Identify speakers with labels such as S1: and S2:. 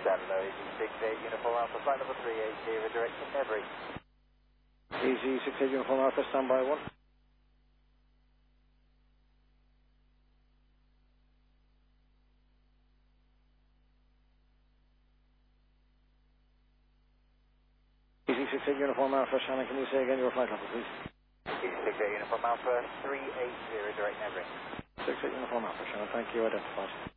S1: Hello, EZ68 Uniform Alpha, flight level 380, direction Every.
S2: EZ68 Uniform Alpha, standby 1. EZ68 Uniform Alpha, Shannon, can you say again your flight level, please?
S1: EZ68 Uniform Alpha, 380, direct Every.
S2: 68 Uniform Alpha, Shannon, thank you, identified.